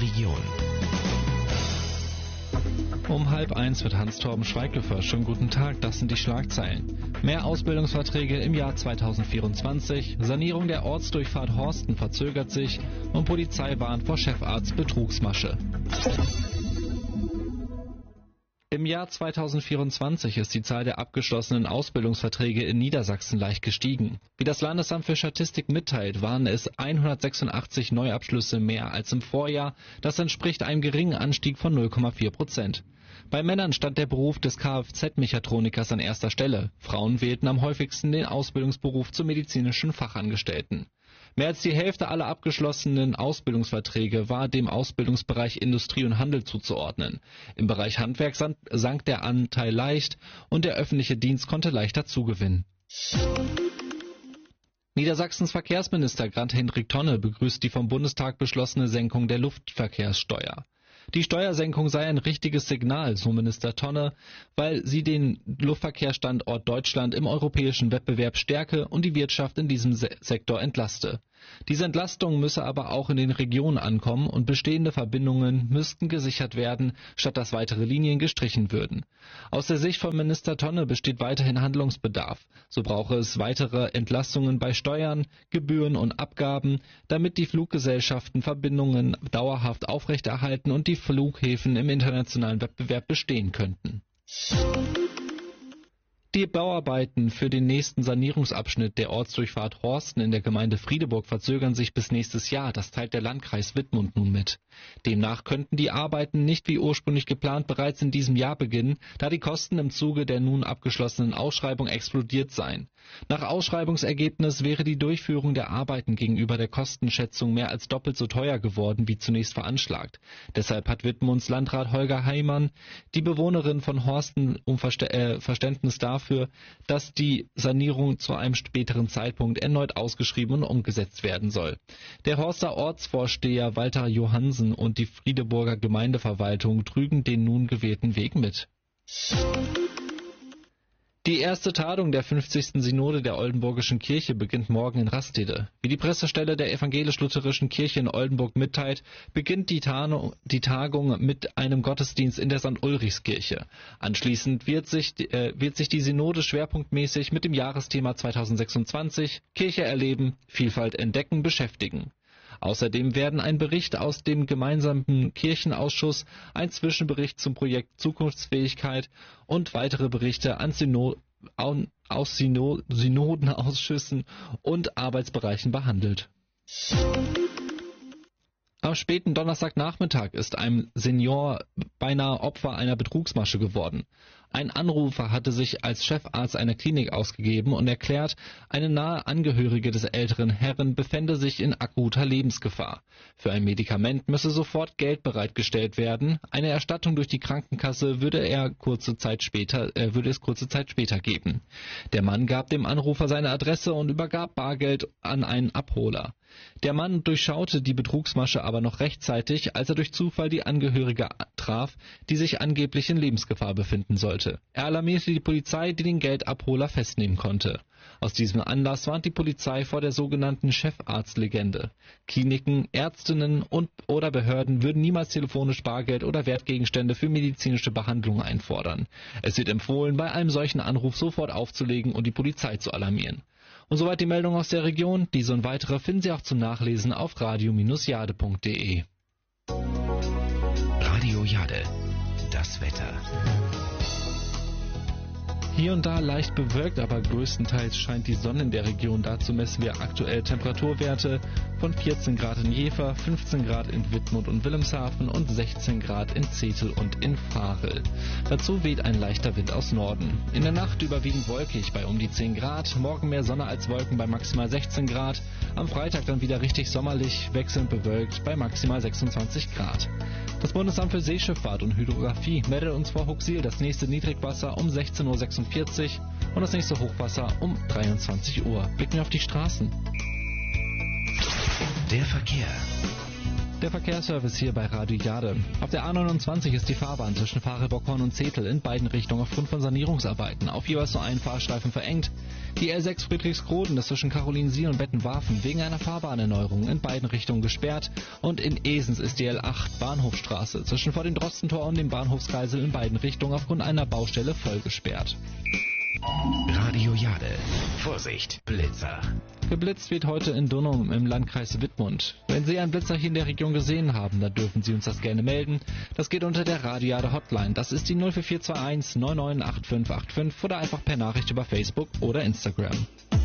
Region. Um 12:30 wird Hans-Torben Schweighöfer. Schönen guten Tag, das sind die Schlagzeilen. Mehr Ausbildungsverträge im Jahr 2024, Sanierung der Ortsdurchfahrt Horsten verzögert sich und Polizei warnt vor Chefarzt Betrugsmasche. Im Jahr 2024 ist die Zahl der abgeschlossenen Ausbildungsverträge in Niedersachsen leicht gestiegen. Wie das Landesamt für Statistik mitteilt, waren es 186 Neuabschlüsse mehr als im Vorjahr. Das entspricht einem geringen Anstieg von 0,4%. Bei Männern stand der Beruf des Kfz-Mechatronikers an erster Stelle. Frauen wählten am häufigsten den Ausbildungsberuf zum medizinischen Fachangestellten. Mehr als die Hälfte aller abgeschlossenen Ausbildungsverträge war dem Ausbildungsbereich Industrie und Handel zuzuordnen. Im Bereich Handwerk sank der Anteil leicht und der öffentliche Dienst konnte leichter zugewinnen. Niedersachsens Verkehrsminister Grant-Hendrik Tonne begrüßt die vom Bundestag beschlossene Senkung der Luftverkehrssteuer. Die Steuersenkung sei ein richtiges Signal, so Minister Tonne, weil sie den Luftverkehrsstandort Deutschland im europäischen Wettbewerb stärke und die Wirtschaft in diesem Sektor entlaste. Diese Entlastung müsse aber auch in den Regionen ankommen und bestehende Verbindungen müssten gesichert werden, statt dass weitere Linien gestrichen würden. Aus der Sicht von Minister Tonne besteht weiterhin Handlungsbedarf. So brauche es weitere Entlastungen bei Steuern, Gebühren und Abgaben, damit die Fluggesellschaften Verbindungen dauerhaft aufrechterhalten und die Flughäfen im internationalen Wettbewerb bestehen könnten. Die Bauarbeiten für den nächsten Sanierungsabschnitt der Ortsdurchfahrt Horsten in der Gemeinde Friedeburg verzögern sich bis nächstes Jahr. Das teilt der Landkreis Wittmund nun mit. Demnach könnten die Arbeiten nicht wie ursprünglich geplant bereits in diesem Jahr beginnen, da die Kosten im Zuge der nun abgeschlossenen Ausschreibung explodiert seien. Nach Ausschreibungsergebnis wäre die Durchführung der Arbeiten gegenüber der Kostenschätzung mehr als doppelt so teuer geworden wie zunächst veranschlagt. Deshalb hat Wittmunds Landrat Holger Heimann die Bewohnerin von Horsten um Verständnis dafür, dass die Sanierung zu einem späteren Zeitpunkt erneut ausgeschrieben und umgesetzt werden soll. Der Horster Ortsvorsteher Walter Johansen und die Friedeburger Gemeindeverwaltung trügen den nun gewählten Weg mit. Die erste Tagung der 50. Synode der Oldenburgischen Kirche beginnt morgen in Rastede. Wie die Pressestelle der Evangelisch-Lutherischen Kirche in Oldenburg mitteilt, beginnt die Tagung mit einem Gottesdienst in der St. Ulrichskirche. Anschließend wird sich die Synode schwerpunktmäßig mit dem Jahresthema 2026 Kirche erleben, Vielfalt entdecken beschäftigen. Außerdem werden ein Bericht aus dem gemeinsamen Kirchenausschuss, ein Zwischenbericht zum Projekt Zukunftsfähigkeit und weitere Berichte aus Synodenausschüssen und Arbeitsbereichen behandelt. Am späten Donnerstagnachmittag ist ein Senior beinahe Opfer einer Betrugsmasche geworden. Ein Anrufer hatte sich als Chefarzt einer Klinik ausgegeben und erklärt, eine nahe Angehörige des älteren Herren befände sich in akuter Lebensgefahr. Für ein Medikament müsse sofort Geld bereitgestellt werden. Eine Erstattung durch die Krankenkasse würde es kurze Zeit später geben. Der Mann gab dem Anrufer seine Adresse und übergab Bargeld an einen Abholer. Der Mann durchschaute die Betrugsmasche aber noch rechtzeitig, als er durch Zufall die Angehörige traf, die sich angeblich in Lebensgefahr befinden sollte. Er alarmierte die Polizei, die den Geldabholer festnehmen konnte. Aus diesem Anlass warnt die Polizei vor der sogenannten Chefarztlegende. Kliniken, Ärztinnen oder Behörden würden niemals telefonisch Bargeld oder Wertgegenstände für medizinische Behandlungen einfordern. Es wird empfohlen, bei einem solchen Anruf sofort aufzulegen und die Polizei zu alarmieren. Und soweit die Meldung aus der Region. Diese und weitere finden Sie auch zum Nachlesen auf radio-jade.de. Radio Jade, das Wetter. Hier und da leicht bewölkt, aber größtenteils scheint die Sonne in der Region. Dazu messen wir aktuell Temperaturwerte von 14 Grad in Jever, 15 Grad in Wittmund und Wilhelmshaven und 16 Grad in Zetel und in Varel. Dazu weht ein leichter Wind aus Norden. In der Nacht überwiegend wolkig bei um die 10 Grad, morgen mehr Sonne als Wolken bei maximal 16 Grad, am Freitag dann wieder richtig sommerlich, wechselnd bewölkt bei maximal 26 Grad. Das Bundesamt für Seeschifffahrt und Hydrographie meldet uns vor Huxil das nächste Niedrigwasser um 16:46 Uhr und das nächste Hochwasser um 23 Uhr. Blicken wir auf die Straßen. Der Verkehr. Der Verkehrsservice hier bei Radio Jade. Auf der A29 ist die Fahrbahn zwischen Fahre-Bockhorn und Zetel in beiden Richtungen aufgrund von Sanierungsarbeiten auf jeweils nur einen Fahrstreifen verengt. Die L6 Friedrichskroden ist zwischen Karolinsiel und Bettenwarfen wegen einer Fahrbahnerneuerung in beiden Richtungen gesperrt. Und in Esens ist die L8 Bahnhofstraße zwischen vor dem Drostentor und dem Bahnhofskreisel in beiden Richtungen aufgrund einer Baustelle voll gesperrt. Radio Jade. Vorsicht, Blitzer. Geblitzt wird heute in Dunum im Landkreis Wittmund. Wenn Sie ein Blitzer hier in der Region gesehen haben, dann dürfen Sie uns das gerne melden. Das geht unter der Radio Jade Hotline. Das ist die 04421 998585 oder einfach per Nachricht über Facebook oder Instagram.